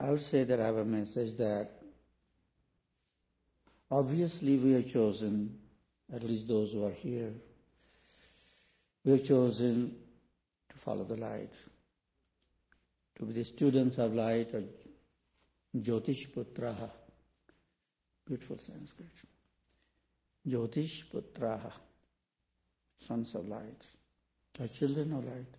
I would say that I have a message that obviously we have chosen, at least those who are here, we have chosen to follow the light, to be the students of light, or Jyotish Putraha. Beautiful Sanskrit. Jyotish Putraha, sons of light, or children of light.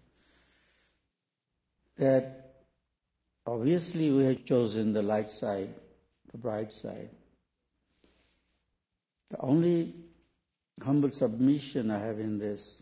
That obviously we have chosen the light side, the bright side. The only humble submission I have in this,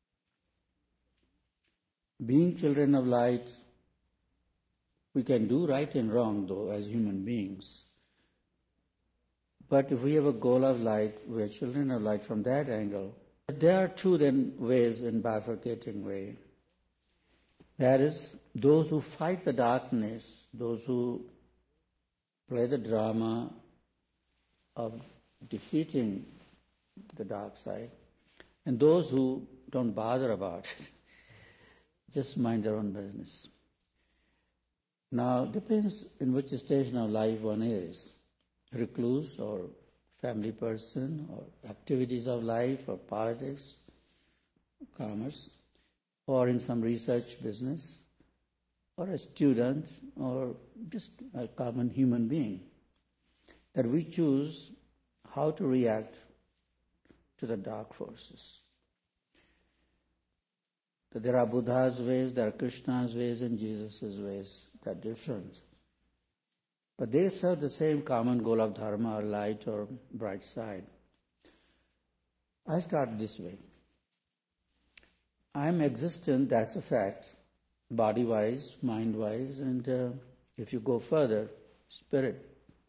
being children of light, we can do right and wrong though as human beings. But if we have a goal of light, we are children of light from that angle. There are two then ways in bifurcating way. That is, those who fight the darkness, those who play the drama of defeating the dark side, and those who don't bother about it, just mind their own business. Now, depends in which station of life one is, recluse or family person, or activities of life, or politics, commerce, or in some research business, or a student, or just a common human being, that we choose how to react to the dark forces. That there are Buddha's ways, there are Krishna's ways, and Jesus' ways. They're different. But they serve the same common goal of dharma, or light, or bright side. I start this way. I am existent, that's a fact, body-wise, mind-wise, and if you go further, spirit.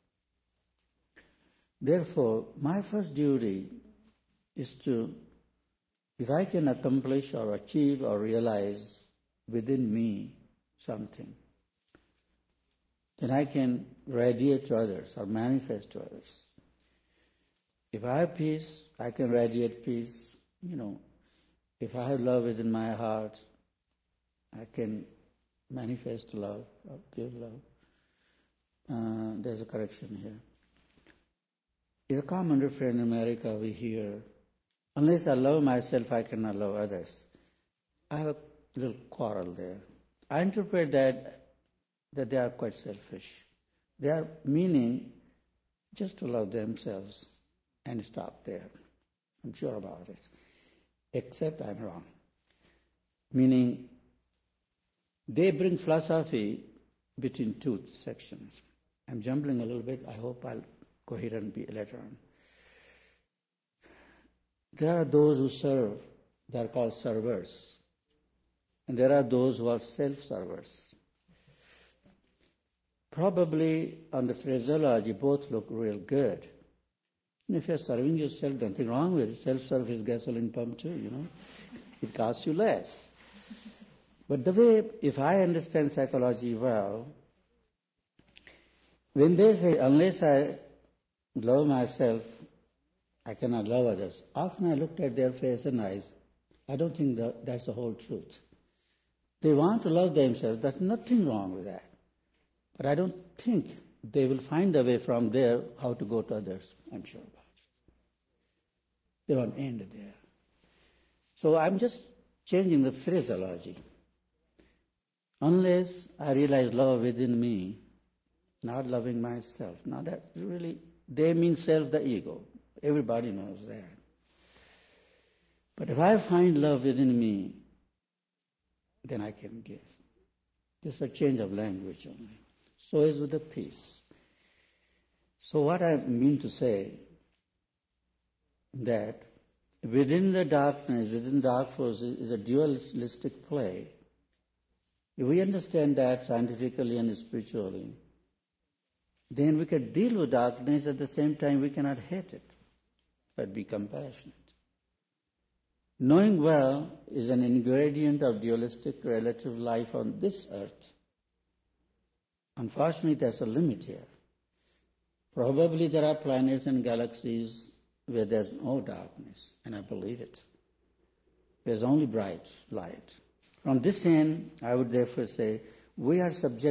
Therefore, my first duty is to, if I can accomplish or achieve or realize within me something, then I can radiate to others or manifest to others. If I have peace, I can radiate peace. If I have love within my heart, I can manifest love or give love. There's a correction here. It's a common refrain in America we hear, unless I love myself, I cannot love others. I have a little quarrel there. I interpret that they are quite selfish. They are meaning just to love themselves and stop there. I'm sure about it. Except I'm wrong. Meaning, they bring philosophy between two sections. I'm jumbling a little bit. I hope I'll coherent be later on. There are those who serve. They are called servers. And there are those who are self-servers. Probably on the phraseology, both look real good. And if you're serving yourself, nothing wrong with it. Self-serve is gasoline pump too, It costs you less. But the way, if I understand psychology well, when they say, unless I love myself, I cannot love others, often I looked at their face and eyes. I don't think that's the whole truth. They want to love themselves. There's nothing wrong with that. But I don't think they will find a way from there how to go to others. I'm sure about it. They won't end there. So I'm just changing the phraseology. Unless I realize love within me, not loving myself. Now that really, they mean self, the ego. Everybody knows that. But if I find love within me, then I can give. Just a change of language only. So is with the peace. So what I mean to say, that within the darkness, within dark forces, is a dualistic play. If we understand that scientifically and spiritually, then we can deal with darkness, at the same time we cannot hate it, but be compassionate. Knowing well is an ingredient of dualistic relative life on this earth. Unfortunately, there's a limit here. Probably there are planets and galaxies where there's no darkness, and I believe it. There's only bright light. From this end, I would therefore say, we are subject